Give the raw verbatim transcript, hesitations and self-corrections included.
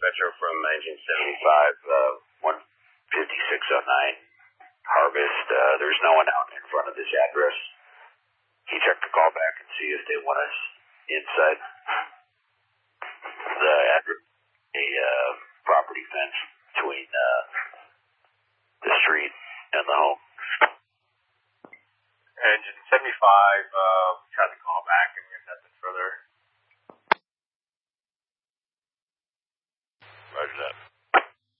dispatcher from engine seventy-five, uh, one fifty-six oh nine, Harvest. Uh, there's no one out in front of this address. Can you check the call back and see if they want us inside the address, a uh, property fence between uh, the street and the home? Engine seventy-five, uh, tried to call back and we have nothing further.